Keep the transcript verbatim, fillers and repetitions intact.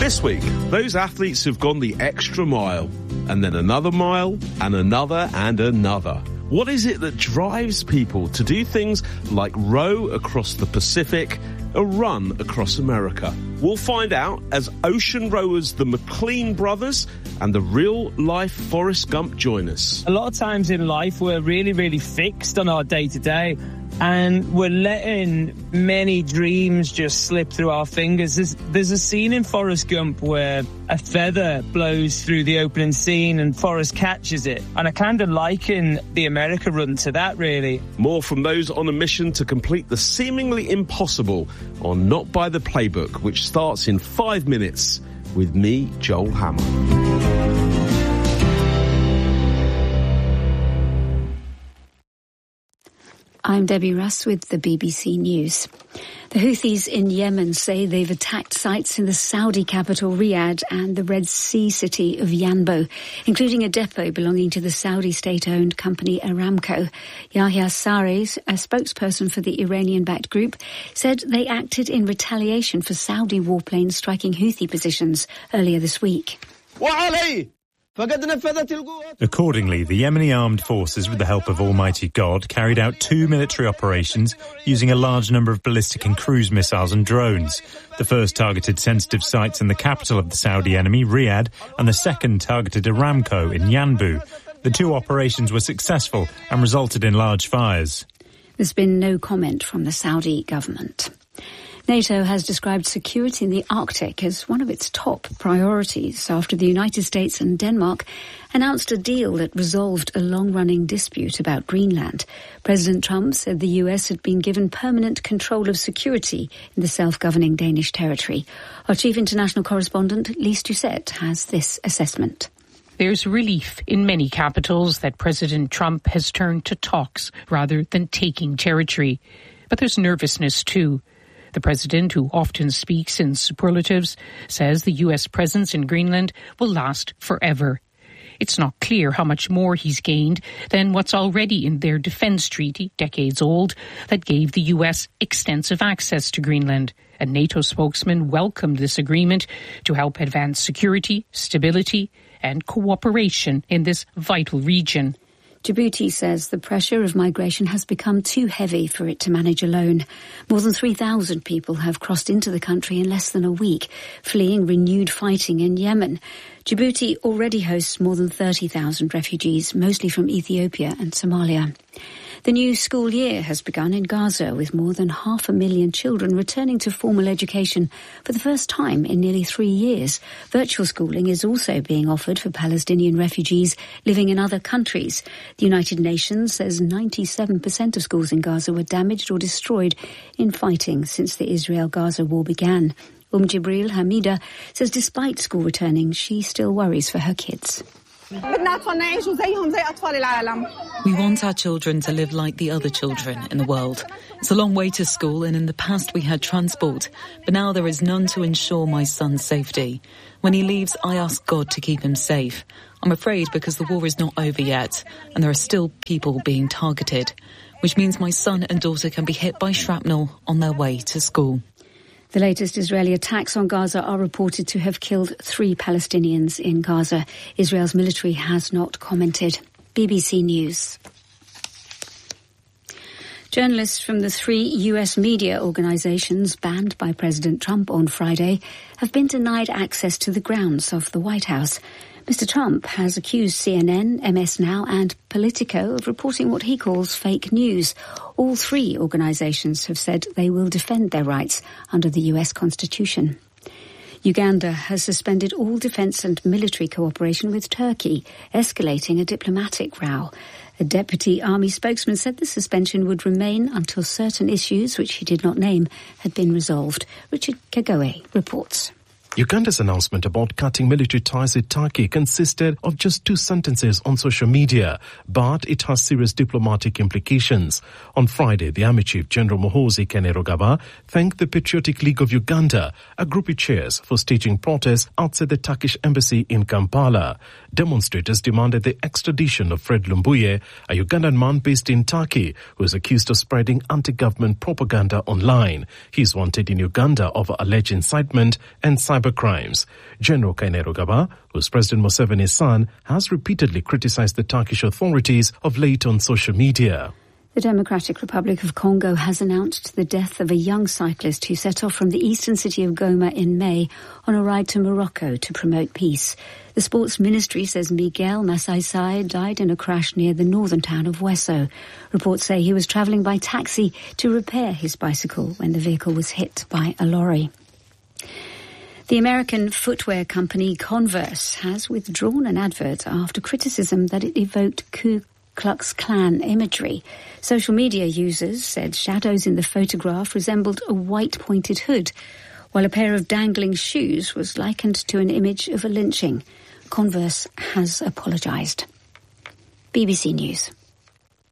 This week, those athletes who've gone the extra mile, and then another mile, and another, and another. What is it that drives people to do things like row across the Pacific or run across America? We'll find out as ocean rowers the McLean brothers and the real-life Forrest Gump join us. A lot of times in life, we're really, really fixed on our day-to-day, and we're letting many dreams just slip through our fingers. There's, there's a scene in Forrest Gump where a feather blows through the opening scene and Forrest catches it. And I kind of liken the America run to that, really. More from those on a mission to complete the seemingly impossible on Not By the Playbook, which starts in five minutes with me, Joel Hammer. I'm Debbie Russ with the B B C News. The Houthis in Yemen say they've attacked sites in the Saudi capital Riyadh and the Red Sea city of Yanbu, including a depot belonging to the Saudi state-owned company Aramco. Yahya Sareh, a spokesperson for the Iranian-backed group, said they acted in retaliation for Saudi warplanes striking Houthi positions earlier this week. Accordingly, the Yemeni armed forces, with the help of Almighty God, carried out two military operations using a large number of ballistic and cruise missiles and drones. The first targeted sensitive sites in the capital of the Saudi enemy, Riyadh, and the second targeted Aramco in Yanbu. The two operations were successful and resulted in large fires. There's been no comment from the Saudi government. NATO has described security in the Arctic as one of its top priorities after the United States and Denmark announced a deal that resolved a long-running dispute about Greenland. President Trump said the U S had been given permanent control of security in the self-governing Danish territory. Our chief international correspondent, Lise Doucette, has this assessment. There's relief in many capitals that President Trump has turned to talks rather than taking territory. But there's nervousness too. The president, who often speaks in superlatives, says the U S presence in Greenland will last forever. It's not clear how much more he's gained than what's already in their defense treaty, decades old, that gave the U S extensive access to Greenland. A NATO spokesman welcomed this agreement to help advance security, stability, and cooperation in this vital region. Djibouti says the pressure of migration has become too heavy for it to manage alone. More than three thousand people have crossed into the country in less than a week, fleeing renewed fighting in Yemen. Djibouti already hosts more than thirty thousand refugees, mostly from Ethiopia and Somalia. The new school year has begun in Gaza, with more than half a million children returning to formal education for the first time in nearly three years. Virtual schooling is also being offered for Palestinian refugees living in other countries. The United Nations says ninety-seven percent of schools in Gaza were damaged or destroyed in fighting since the Israel-Gaza war began. Umm Jibril Hamida says despite school returning, she still worries for her kids. We want our children to live like the other children in the world. It's a long way to school, and in the past we had transport, but now there is none to ensure my son's safety. When he leaves, I ask God to keep him safe. I'm afraid because the war is not over yet, and there are still people being targeted, which means my son and daughter can be hit by shrapnel on their way to school. The latest Israeli attacks on Gaza are reported to have killed three Palestinians in Gaza. Israel's military has not commented. B B C News. Journalists from the three U S media organizations banned by President Trump on Friday have been denied access to the grounds of the White House. Mister Trump has accused C N N, M S Now and Politico of reporting what he calls fake news. All three organizations have said they will defend their rights under the U S Constitution. Uganda has suspended all defence and military cooperation with Turkey, escalating a diplomatic row. A deputy army spokesman said the suspension would remain until certain issues, which he did not name, had been resolved. Richard Kagoe reports. Uganda's announcement about cutting military ties with Turkey consisted of just two sentences on social media, but it has serious diplomatic implications. On Friday, the Army Chief General Muhoozi Kainerugaba thanked the Patriotic League of Uganda, a group he chairs, for staging protests outside the Turkish embassy in Kampala. Demonstrators demanded the extradition of Fred Lumbuye, a Ugandan man based in Turkey, who is accused of spreading anti-government propaganda online. He is wanted in Uganda over alleged incitement and cyber cybercrimes. General Kainerugaba, who's President Museveni's son, has repeatedly criticized the Turkish authorities of late on social media. The Democratic Republic of Congo has announced the death of a young cyclist who set off from the eastern city of Goma in May on a ride to Morocco to promote peace. The sports ministry says Miguel Masaisai died in a crash near the northern town of Wesso. Reports say he was travelling by taxi to repair his bicycle when the vehicle was hit by a lorry. The American footwear company Converse has withdrawn an advert after criticism that it evoked Ku Klux Klan imagery. Social media users said shadows in the photograph resembled a white pointed hood, while a pair of dangling shoes was likened to an image of a lynching. Converse has apologised. B B C News.